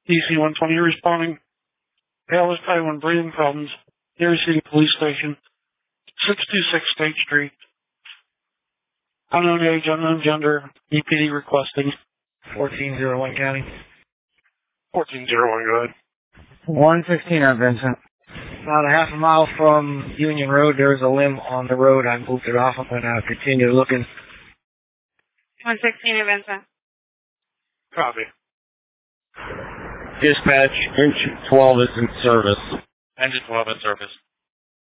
DC 120 responding. Dallas Highway breathing problems. Erie City Police Station. 626 State Street. Unknown age, unknown gender. EPD requesting. 1401 County. 1401, go ahead. 115 on Vincent. About a half a mile from Union Road, there's a limb on the road. I moved it off. I'm going to continue looking. 116 on Vincent. Copy. Dispatch, engine 12 is in service. Engine 12 in service.